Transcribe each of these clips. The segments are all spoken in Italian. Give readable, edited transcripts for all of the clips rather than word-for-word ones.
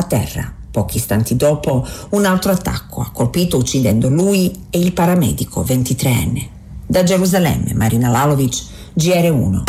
terra. Pochi istanti dopo un altro attacco ha colpito uccidendo lui e il paramedico 23enne. Da Gerusalemme, Marina Lalovic, GR1.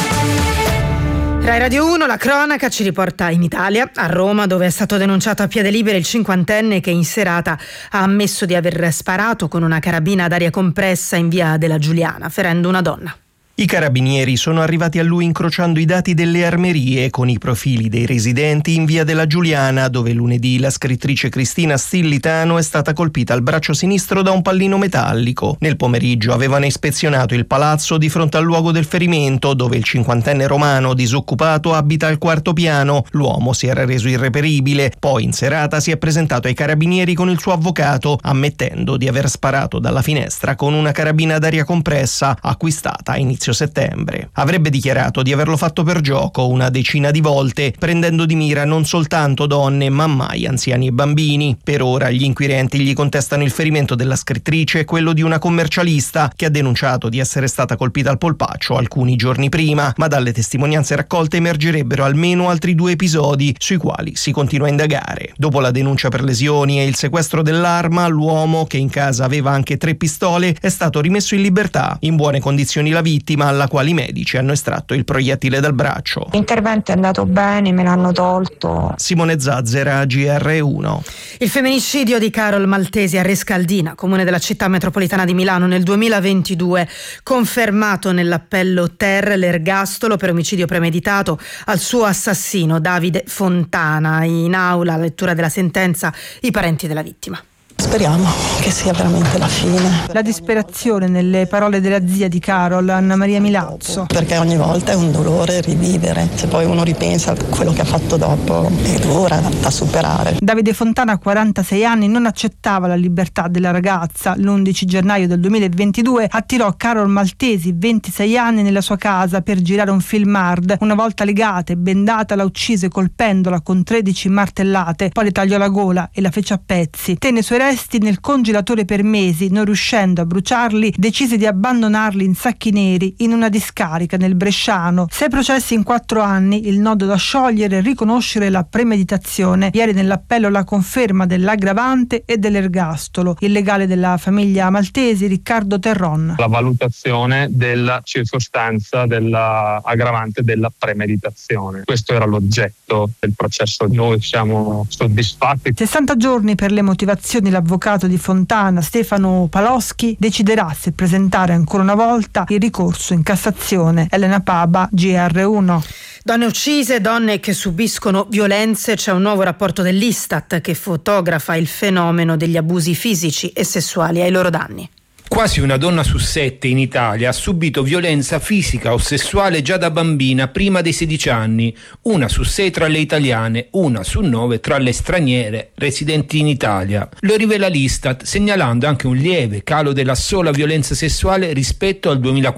Rai Radio 1, la cronaca ci riporta in Italia, a Roma, dove è stato denunciato a piede libero il 50enne che in serata ha ammesso di aver sparato con una carabina ad aria compressa in via della Giuliana, ferendo una donna. I carabinieri sono arrivati a lui incrociando i dati delle armerie con i profili dei residenti in via della Giuliana, dove lunedì la scrittrice Cristina Stillitano è stata colpita al braccio sinistro da un pallino metallico. Nel pomeriggio avevano ispezionato il palazzo di fronte al luogo del ferimento, dove il 50enne romano disoccupato abita al 4º piano. L'uomo si era reso irreperibile, poi in serata si è presentato ai carabinieri con il suo avvocato, ammettendo di aver sparato dalla finestra con una carabina ad aria compressa acquistata a inizio settembre. Avrebbe dichiarato di averlo fatto per gioco una decina di volte, prendendo di mira non soltanto donne ma mai anziani e bambini. Per ora gli inquirenti gli contestano il ferimento della scrittrice e quello di una commercialista che ha denunciato di essere stata colpita al polpaccio alcuni giorni prima, ma dalle testimonianze raccolte emergerebbero almeno altri 2 episodi sui quali si continua a indagare. Dopo la denuncia per lesioni e il sequestro dell'arma, l'uomo, che in casa aveva anche 3 pistole, è stato rimesso in libertà. In buone condizioni la vittima, alla quale i medici hanno estratto il proiettile dal braccio. L'intervento è andato bene, me l'hanno tolto. Simone Zazzera, GR1. Il femminicidio di Carol Maltesi a Rescaldina, comune della città metropolitana di Milano, nel 2022, confermato nell'appello Ter l'ergastolo per omicidio premeditato al suo assassino Davide Fontana. In aula, a lettura della sentenza, i parenti della vittima. Speriamo che sia veramente la fine. La disperazione nelle parole della zia di Carol, Anna Maria Milazzo. Perché ogni volta è un dolore rivivere. Se poi uno ripensa a quello che ha fatto dopo, è dura da superare. Davide Fontana, 46 anni, non accettava la libertà della ragazza. L'11 gennaio del 2022 attirò Carol Maltesi, 26 anni, nella sua casa per girare un film hard. Una volta legata e bendata la uccise colpendola con 13 martellate, poi le tagliò la gola e la fece a pezzi. Tenne i suoi resti nel congelatore per mesi, non riuscendo a bruciarli, decise di abbandonarli in sacchi neri in una discarica nel Bresciano. 6 processi in 4 anni, il nodo da sciogliere e riconoscere la premeditazione. Ieri nell'appello la conferma dell'aggravante e dell'ergastolo. Il legale della famiglia Maltesi, Riccardo Terron. La valutazione della circostanza dell'aggravante della premeditazione. Questo era l'oggetto del processo. Noi siamo soddisfatti. 60 giorni per le motivazioni. L'avvocato di Fontana, Stefano Paloschi, deciderà se presentare ancora una volta il ricorso in Cassazione. Elena Paba, GR1. Donne uccise, donne che subiscono violenze. C'è un nuovo rapporto dell'Istat che fotografa il fenomeno degli abusi fisici e sessuali ai loro danni. Quasi una donna su 7 in Italia ha subito violenza fisica o sessuale già da bambina, prima dei 16 anni. 1 su 6 tra le italiane, 1 su 9 tra le straniere residenti in Italia. Lo rivela l'Istat, segnalando anche un lieve calo della sola violenza sessuale rispetto al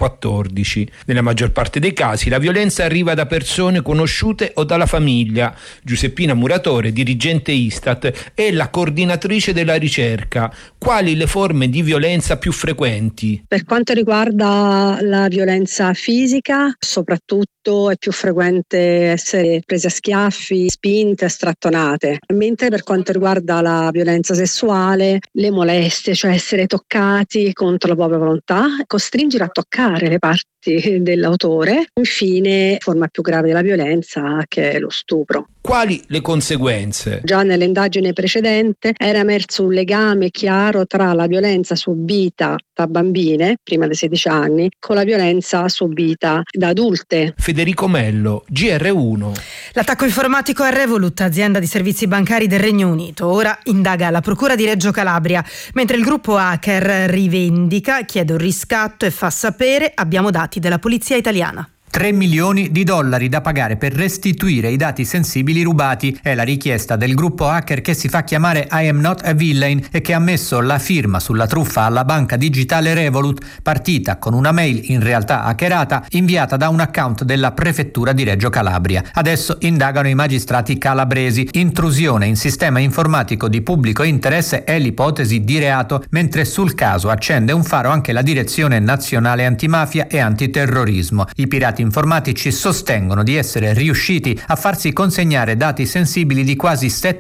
2014. Nella maggior parte dei casi la violenza arriva da persone conosciute o dalla famiglia. Giuseppina Muratore, dirigente Istat, è la coordinatrice della ricerca. Quali le forme di violenza più frequenti? Per quanto riguarda la violenza fisica, soprattutto è più frequente essere prese a schiaffi, spinte, strattonate, mentre per quanto riguarda la violenza sessuale, le molestie, cioè essere toccati contro la propria volontà, costringere a toccare le parti dell'autore. Infine, forma più grave della violenza, che è lo stupro. Quali le conseguenze? Già nell'indagine precedente era emerso un legame chiaro tra la violenza subita da bambine, prima dei 16 anni, con la violenza subita da adulte. Federico Mello, GR1. L'attacco informatico a Revolut, azienda di servizi bancari del Regno Unito, ora indaga la Procura di Reggio Calabria, mentre il gruppo hacker rivendica, chiede un riscatto e fa sapere: abbiamo dati della polizia italiana. $3 milioni da pagare per restituire i dati sensibili rubati. È la richiesta del gruppo hacker che si fa chiamare I am not a villain e che ha messo la firma sulla truffa alla banca digitale Revolut, partita con una mail in realtà hackerata inviata da un account della prefettura di Reggio Calabria. Adesso indagano i magistrati calabresi. Intrusione in sistema informatico di pubblico interesse è l'ipotesi di reato, mentre sul caso accende un faro anche la Direzione Nazionale Antimafia e Antiterrorismo. I pirati informatici sostengono di essere riusciti a farsi consegnare dati sensibili di quasi 7